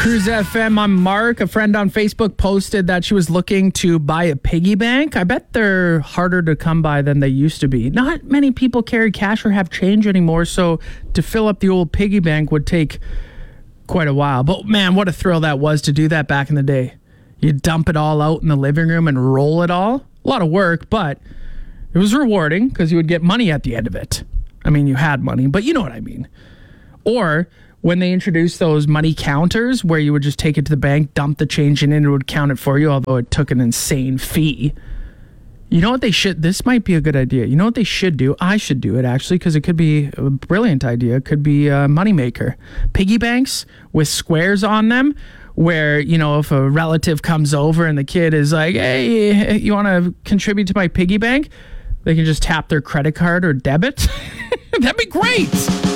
Cruise FM, I'm Mark. A friend on Facebook posted that she was looking to buy a piggy bank. I bet they're harder to come by than they used to be. Not many people carry cash or have change anymore, so to fill up the old piggy bank would take quite a while. But man, what a thrill that was to do that back in the day. You dump it all out in the living room and roll it all. A lot of work, but it was rewarding because you would get money at the end of it. I mean, you had money, but you know what I mean. Or when they introduced those money counters where you would just take it to the bank, dump the change in, and it would count it for you, although it took an insane fee. You know what they should... This might be a good idea. You know what they should do? I should do it, actually, because it could be a brilliant idea. It could be a moneymaker. Piggy banks with squares on them where, you know, if a relative comes over and the kid is like, hey, you want to contribute to my piggy bank? They can just tap their credit card or debit. That'd be great.